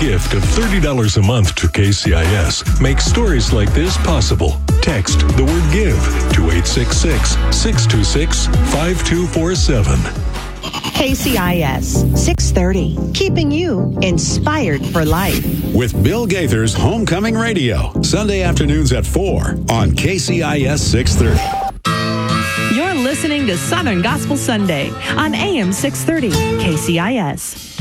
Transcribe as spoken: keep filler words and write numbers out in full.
gift of thirty dollars a month to K C I S makes stories like this possible. Text the word GIVE to eight six six, six two six, five two four seven. K C I S six thirty, keeping you inspired for life. With Bill Gaither's Homecoming Radio, Sunday afternoons at four on K C I S six thirty. You're listening to Southern Gospel Sunday on A M six thirty K C I S.